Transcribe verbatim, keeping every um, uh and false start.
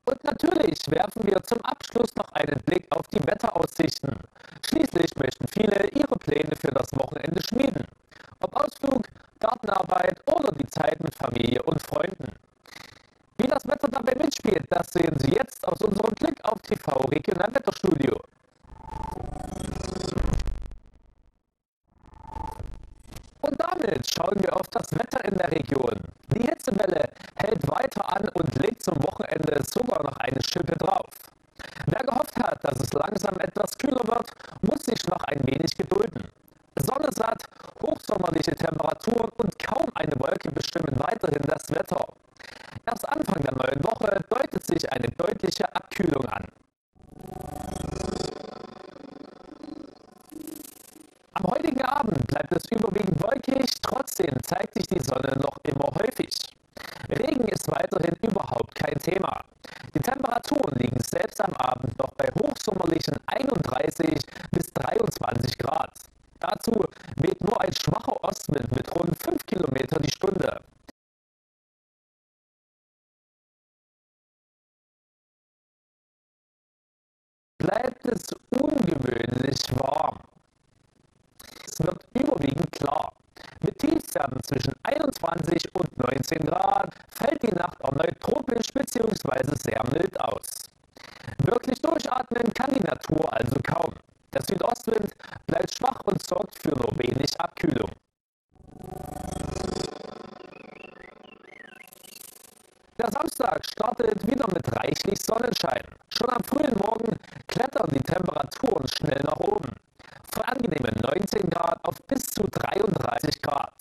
Und natürlich werfen wir zum Abschluss noch einen Blick auf die Wetteraussichten. Schließlich möchten viele ihre Pläne für das Wochenende schmieden. Ob Ausflug, Gartenarbeit oder die Zeit mit Familie und Freunden. Wie das Wetter dabei mitspielt, das sehen Sie jetzt aus unserem Blick auf T V Regionalwetterstudio. Und damit schauen wir auf das Wetter in der Region. Die Hitzewelle hält weiter an und legt zum Wochenende sogar noch eine Schippe drauf. Wer gehofft hat, dass es langsam etwas kühler wird, muss sich noch ein wenig gedulden. Sonne satt, hochsommerliche Temperaturen und kaum eine Wolke bestimmen weiterhin das Wetter. Erst Anfang der neuen Woche deutet sich eine deutliche Abkühlung an. Am heutigen Abend bleibt es überwiegend wolkig, trotzdem zeigt sich die Sonne noch immer häufig. Regen ist weiterhin überhaupt kein Thema. Die Temperaturen liegen selbst am Abend noch bei hochsommerlichen einunddreißig bis dreiundzwanzig Grad. Dazu weht nur ein schwacher Ostwind mit rund fünf Kilometer die Stunde. Bleibt es ungewöhnlich warm. Es wird überwiegend klar. Mit Tiefstwerten zwischen einundzwanzig und neunzehn Grad fällt die Nacht erneut tropisch bzw. sehr mild aus. Wirklich durchatmen kann die Natur also kaum. Der Südostwind bleibt schwach und sorgt für nur wenig Abkühlung. Der Samstag startet wieder mit reichlich Sonnenschein. Schon am frühen Morgen klettern die Temperaturen schnell nach oben. Von angenehmen neunzehn Grad auf bis zu dreiunddreißig Grad.